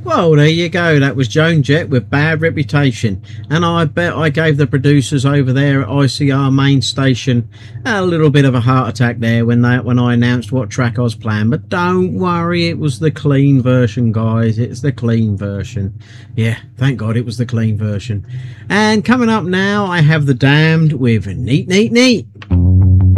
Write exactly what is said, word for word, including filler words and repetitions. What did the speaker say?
Well, there you go. That was Joan Jett with Bad Reputation. And I bet I gave the producers over there at I C R main station a little bit of a heart attack there when they when I announced what track I was playing. But don't worry, it was the clean version, guys. It's the clean version. Yeah, thank God it was the clean version. And coming up now, I have The Damned with Neat, Neat, Neat.